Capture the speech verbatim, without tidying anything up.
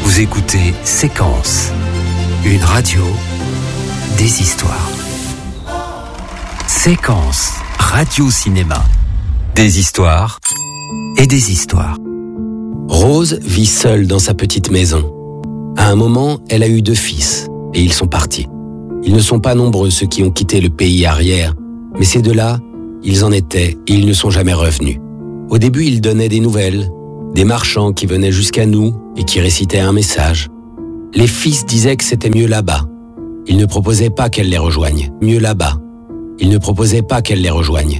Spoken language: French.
Vous écoutez Séquence, une radio des histoires. Séquence, radio-cinéma, des histoires et des histoires. Rose vit seule dans sa petite maison. À un moment, elle a eu deux fils, et ils sont partis. Ils ne sont pas nombreux ceux qui ont quitté le pays arrière, mais ces deux-là, ils en étaient et ils ne sont jamais revenus. Au début, ils donnaient des nouvelles, des marchands qui venaient jusqu'à nous et qui récitaient un message. Les fils disaient que c'était mieux là-bas. Ils ne proposaient pas qu'elle les rejoigne. Mieux là-bas. Ils ne proposaient pas qu'elle les rejoigne.